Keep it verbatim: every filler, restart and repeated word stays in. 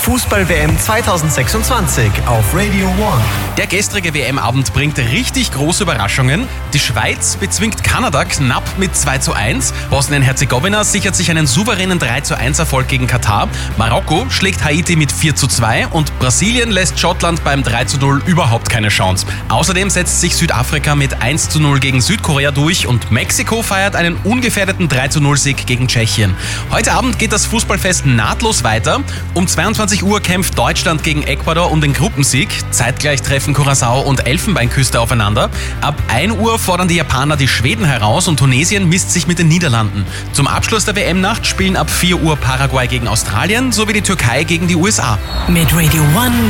Fußball-W M zweitausendsechsundzwanzig auf Radio One. Der gestrige W M-Abend bringt richtig große Überraschungen. Die Schweiz bezwingt Kanada knapp mit zwei zu eins. Bosnien-Herzegowina sichert sich einen souveränen drei zu eins Erfolg gegen Katar. Marokko schlägt Haiti mit vier zu zwei und Brasilien lässt Schottland beim drei zu null überhaupt keine Chance. Außerdem setzt sich Südafrika mit eins zu null gegen Südkorea durch und Mexiko feiert einen ungefährdeten drei zu null Sieg gegen Tschechien. Heute Abend geht das Fußballfest nahtlos weiter. Um zweiundzwanzig Uhr kämpft Deutschland gegen Ecuador um den Gruppensieg. Zeitgleich treffen Curaçao und Elfenbeinküste aufeinander. Ab ein Uhr fordern die Japaner die Schweden heraus und Tunesien misst sich mit den Niederlanden. Zum Abschluss der W M-Nacht spielen ab vier Uhr Paraguay gegen Australien sowie die Türkei gegen die U S A. Mit Radio One